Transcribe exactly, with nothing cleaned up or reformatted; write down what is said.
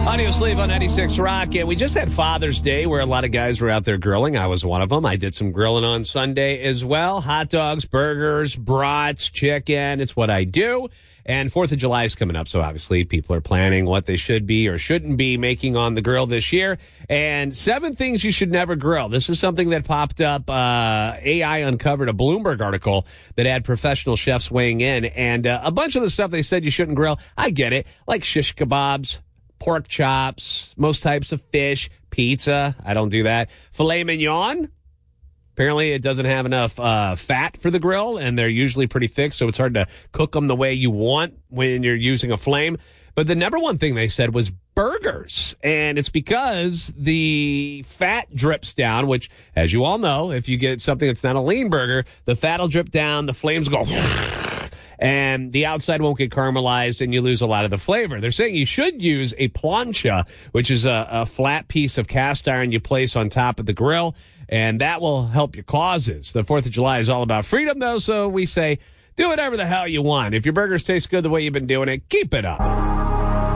Audio Slave on ninety-six Rock, and we just had Father's Day where a lot of guys were out there grilling. I was one of them. I did some grilling on Sunday as well. Hot dogs, burgers, brats, chicken. It's what I do. And fourth of July is coming up, so obviously people are planning what they should be or shouldn't be making on the grill this year. And seven things you should never grill. This is something that popped up. Uh, A I uncovered a Bloomberg article that had professional chefs weighing in. And uh, a bunch of the stuff they said you shouldn't grill, I get it, like shish kebabs, pork chops, most types of fish, pizza. I don't do that. Filet mignon. Apparently, it doesn't have enough uh, fat for the grill, and they're usually pretty thick, so it's hard to cook them the way you want when you're using a flame. But the number one thing they said was burgers, and it's because the fat drips down, which, as you all know, if you get something that's not a lean burger, the fat will drip down, the flames go... and the outside won't get caramelized, and you lose a lot of the flavor. They're saying you should use a plancha, which is a, a flat piece of cast iron you place on top of the grill, and that will help your causes. The fourth of July is all about freedom, though, so we say do whatever the hell you want. If your burgers taste good the way you've been doing it, keep it up.